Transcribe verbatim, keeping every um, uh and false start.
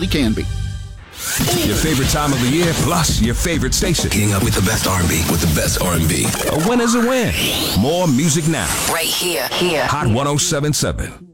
can be. Your favorite time of the year, plus your favorite station. Getting up with the best R and B, with the best R and B. A win is a win. More music now. Right here, here. Hot one oh seven point seven.